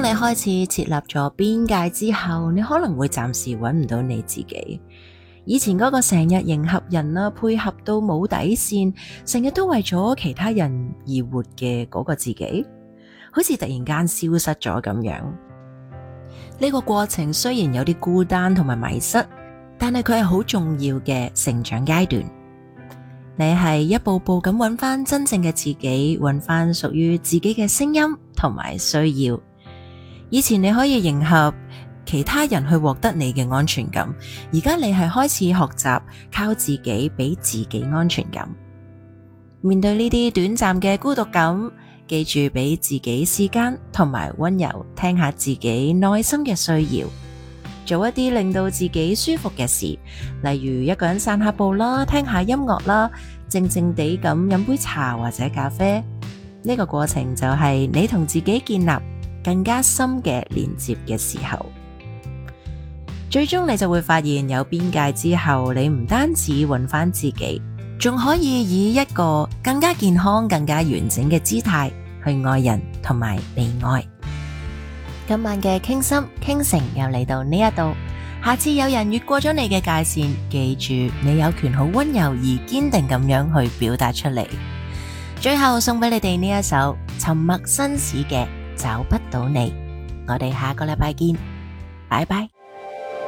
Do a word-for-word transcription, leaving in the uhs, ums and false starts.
開始設立咗邊界之後，你可能會暫時揾唔到你自己。以前嗰個成日迎合人啦，配合到冇底線，成日都為咗其他人而活嘅嗰個自己，好似突然間消失咗咁樣。呢個過程雖然有啲孤單同埋迷失，但係佢係好重要嘅成長階段。你係一步步咁揾翻真正嘅自己，揾翻屬於自己嘅聲音同埋需要。以前你可以迎合其他人去獲得你嘅安全感，而家你係開始學習靠自己俾自己安全感。面對呢啲短暫嘅孤獨感，記住俾自己時間同埋溫柔，聽下自己內心嘅需要，做一啲令到自己舒服嘅事，例如一個人散下步啦，聽下音樂啦，靜靜地咁飲杯茶或者咖啡。呢個過程就係你同自己建立更加深嘅連接嘅時候。最終你就會發現，有邊界之後，你唔單止揾返自己，仲可以以一個更加健康、更加完整嘅姿態去愛人同埋被愛。今晚嘅傾心傾城又嚟到呢一度，下次有人越過咗你嘅界線，記住你有權好溫柔而堅定咁樣去表達出嚟。最後送俾你哋呢一首沉默紳士嘅找不到你。我哋下個禮拜見，拜拜。